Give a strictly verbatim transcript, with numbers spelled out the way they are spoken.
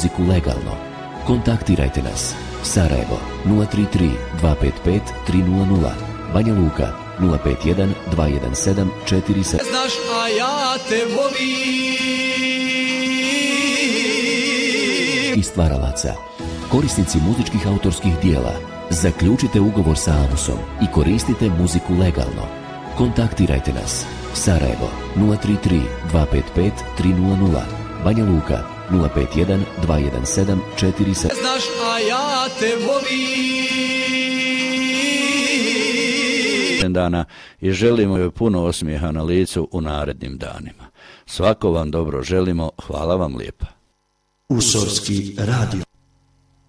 muziku legalno. Kontaktirajte nas. Sarajevo nula tri tri dva pet pet tri nula nula, Banja Luka nula pet jedan dva jedan sedam četiri sedam. Znaš, a ja te volim. I stvaralaca. Korisnici muzičkih autorskih dijela, zaključite ugovor sa Amusom i koristite muziku legalno. Kontaktirajte nas. Sarajevo nula tri tri dva pet pet tri nula nula, Banja Luka nula pet jedan dva jedan sedam četiri sedam. Znaš, a ja te volim. Dana i želimo joj puno osmijeha na licu u narednim danima. Svako vam dobro želimo, hvala vam lijepa. Usorski radio.